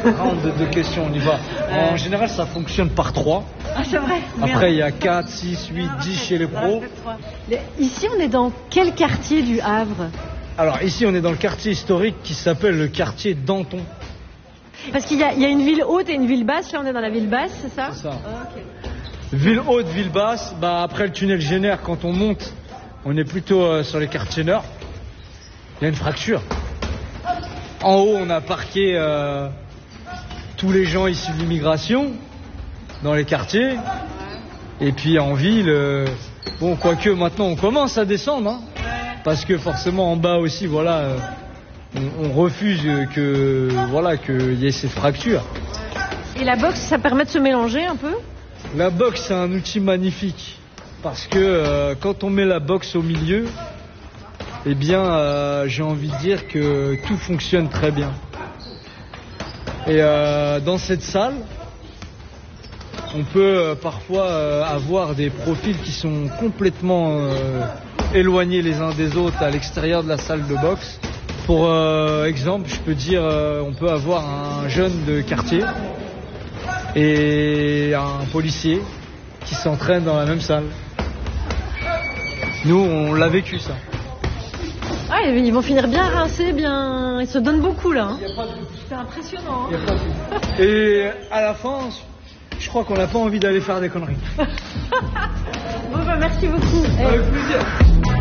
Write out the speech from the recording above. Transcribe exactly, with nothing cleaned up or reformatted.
Round de deux questions, on y va. En général, ça fonctionne par trois. Ah, c'est vrai. Après, il y a quatre, six, huit, dix chez les pros. Ici, on est dans quel quartier du Havre? Alors, ici, on est dans le quartier historique qui s'appelle le quartier Danton. Parce qu'il y, y a une ville haute et une ville basse. Là, on est dans la ville basse, c'est ça? C'est ça. Ah, okay. Ville haute, ville basse. Bah, après le tunnel Génère, quand on monte, on est plutôt euh, sur les quartiers nord. Il y a une fracture. En haut, on a parqué euh, tous les gens issus de l'immigration dans les quartiers. Et puis en ville, euh, bon, quoique maintenant on commence à descendre, hein, parce que forcément en bas aussi, voilà, euh, on, on refuse que, voilà, qu'il y ait ces fractures. Et la boxe, ça permet de se mélanger un peu? La boxe, c'est un outil magnifique, parce que euh, quand on met la boxe au milieu, eh bien, euh, j'ai envie de dire que tout fonctionne très bien. Et euh, dans cette salle, on peut euh, parfois euh, avoir des profils qui sont complètement euh, éloignés les uns des autres à l'extérieur de la salle de boxe. Pour euh, exemple, je peux dire, euh, on peut avoir un jeune de quartier et un policier qui s'entraînent dans la même salle. Nous, on l'a vécu, ça. Ah, ils vont finir bien rincés, bien... Ils se donnent beaucoup, là. Hein. C'est impressionnant. Hein. Et à la fin, je crois qu'on n'a pas envie d'aller faire des conneries. Bon, bah, merci beaucoup. Avec plaisir.